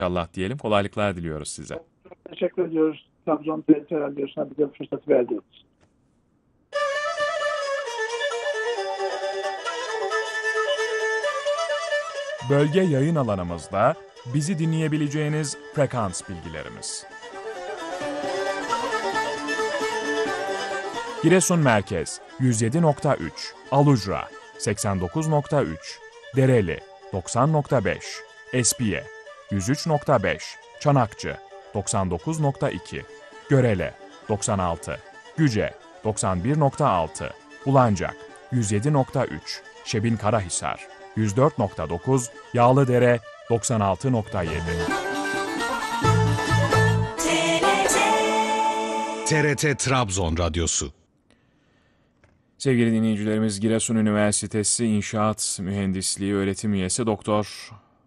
İnşallah diyelim. Kolaylıklar diliyoruz size. Çok teşekkür ediyoruz. Trabzon TRT Radyosu'na bize bu fırsatı verdiğiniz. Bölge yayın alanımızda bizi dinleyebileceğiniz frekans bilgilerimiz. Giresun Merkez 107.3, Alucra 89.3, Dereli 90.5, Espiye 103.5, Çanakçı 99.2, Görele 96, Güce 91.6, Ulancak 107.3, Şebin Karahisar 104.9, Yağlıdere 96.7. TRT Trabzon Radyosu. Sevgili dinleyicilerimiz, Giresun Üniversitesi İnşaat Mühendisliği öğretim üyesi Doktor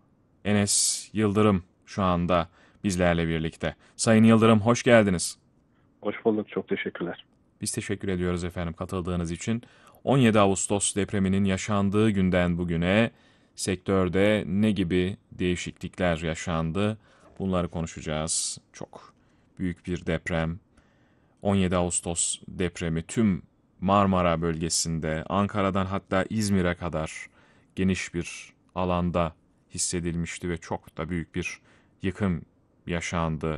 Enes Yıldırım şu anda bizlerle birlikte. Sayın Yıldırım, hoş geldiniz. Hoş bulduk. Çok teşekkürler. Biz teşekkür ediyoruz efendim katıldığınız için. 17 Ağustos depreminin yaşandığı günden bugüne sektörde ne gibi değişiklikler yaşandı? Bunları konuşacağız. Çok büyük bir deprem. 17 Ağustos depremi tüm Marmara bölgesinde, Ankara'dan hatta İzmir'e kadar geniş bir alanda hissedilmişti ve çok da büyük bir yıkım yaşandı.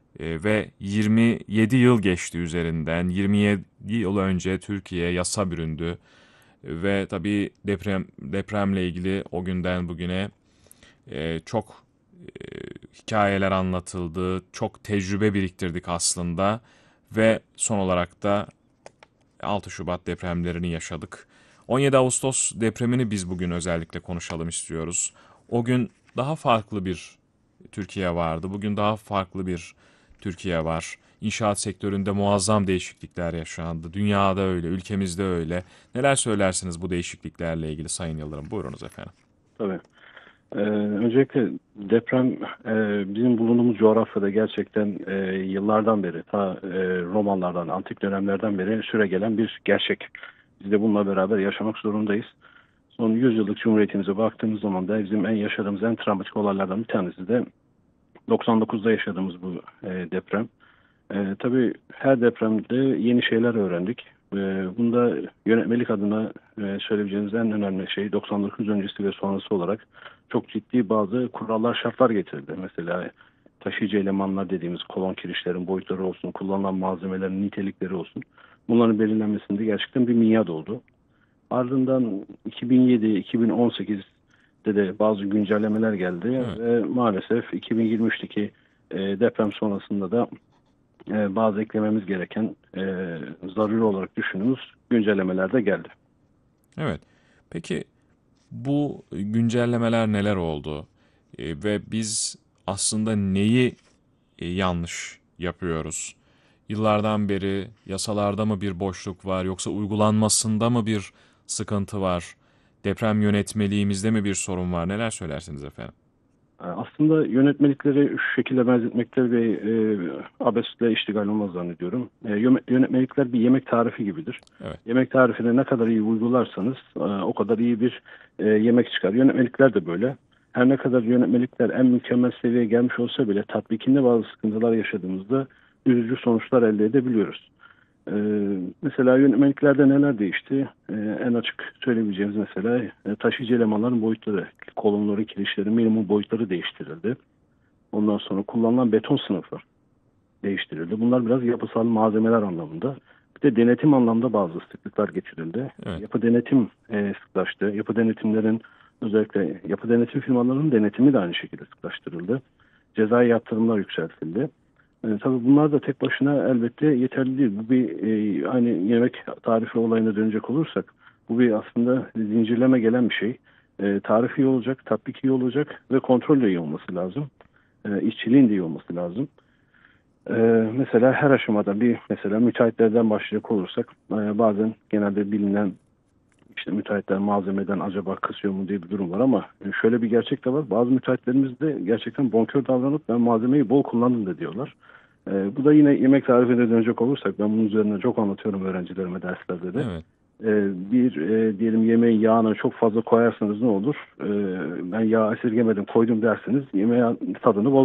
Ve 27 yıl geçti üzerinden. 27 yıl önce Türkiye yasa büründü ve tabii depremle ilgili o günden bugüne çok hikayeler anlatıldı, çok tecrübe biriktirdik aslında ve son olarak da 6 Şubat depremlerini yaşadık. 17 Ağustos depremini biz bugün özellikle konuşalım istiyoruz. O gün daha farklı bir Türkiye vardı. Bugün daha farklı bir Türkiye var. İnşaat sektöründe muazzam değişiklikler yaşandı. Dünyada öyle, ülkemizde öyle. Neler söylersiniz bu değişikliklerle ilgili Sayın Yıldırım? Buyurunuz efendim. Tabii. Öncelikle deprem bizim bulunduğumuz coğrafyada gerçekten yıllardan beri, romanlardan, antik dönemlerden beri süregelen bir gerçek. Biz de bununla beraber yaşamak zorundayız. Son 100 yıllık Cumhuriyetimize baktığımız zaman da bizim yaşadığımız en travmatik olaylardan bir tanesi de 99'da yaşadığımız bu deprem. Tabii her depremde yeni şeyler öğrendik. Bunda yönetmelik adına söyleyeceğimiz en önemli şey 99 öncesi ve sonrası olarak çok ciddi bazı kurallar, şartlar getirdi. Mesela taşıyıcı elemanlar dediğimiz kolon kirişlerin boyutları olsun, kullanılan malzemelerin nitelikleri olsun. Bunların belirlenmesinde gerçekten bir miad oldu. Ardından 2007-2018'de de bazı güncellemeler geldi. Evet. Ve maalesef 2023'teki deprem sonrasında da bazı eklememiz gereken zaruri olarak düşündüğümüz güncellemeler de geldi. Evet. Peki bu güncellemeler neler oldu? Ve biz aslında neyi yanlış yapıyoruz? Yıllardan beri yasalarda mı bir boşluk var yoksa uygulanmasında mı bir sıkıntı var? Deprem yönetmeliğimizde mi bir sorun var? Neler söylersiniz efendim? Aslında yönetmelikleri şu şekilde benzetmekte ve abesle iştigal olmaz zannediyorum. Yönetmelikler bir yemek tarifi gibidir. Evet. Yemek tarifini ne kadar iyi uygularsanız o kadar iyi bir yemek çıkar. Yönetmelikler de böyle. Her ne kadar yönetmelikler en mükemmel seviyeye gelmiş olsa bile tatbikinde bazı sıkıntılar yaşadığımızda üzücü sonuçlar elde edebiliyoruz. Mesela yönetmeliklerde neler değişti? En açık söyleyebileceğimiz mesela taşıyıcı elemanların boyutları, kolonları, kirişlerin minimum boyutları değiştirildi. Ondan sonra kullanılan beton sınıfı değiştirildi. Bunlar biraz yapısal malzemeler anlamında. Bir de denetim anlamda bazı sıklıklar getirildi. Evet. Yapı denetim sıklaştı. Yapı denetimlerin özellikle yapı denetim firmalarının denetimi de aynı şekilde sıklaştırıldı. Cezai yaptırımlar yükseltildi. Tabii bunlar da tek başına elbette yeterli değil. Bu bir aynı yemek tarifi olayına dönecek olursak bu bir aslında zincirleme gelen bir şey. Tarif iyi olacak, tatbik iyi olacak ve kontrol de iyi olması lazım. İşçiliğin de iyi olması lazım. Mesela her aşamada mesela müteahhitlerden başlayacak olursak bazen genelde bilinen işte müteahhitler malzemeden acaba kısıyor mu diye bir durum var ama şöyle bir gerçek de var. Bazı müteahhitlerimiz de gerçekten bonkör davranıp ben malzemeyi bol kullandım da diyorlar. Bu da yine yemek tarifine dönecek olursak ben bunun üzerine çok anlatıyorum öğrencilerime derslerde de. Evet. Diyelim yemeğin yağını çok fazla koyarsanız ne olur? Ben yağ esirgemedim koydum dersiniz yemeğin tadını